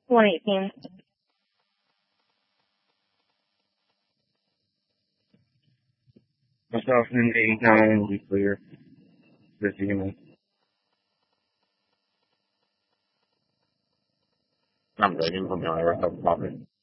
118. Myself and 89 will be clear. This evening. I'm ready. I'm going to have coffee.